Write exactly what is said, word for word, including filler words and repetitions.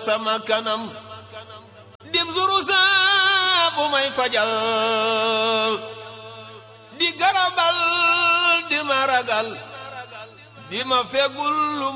sama kanam dim zurusa bu may fajal di garabal di ma ragal di ma fegul lu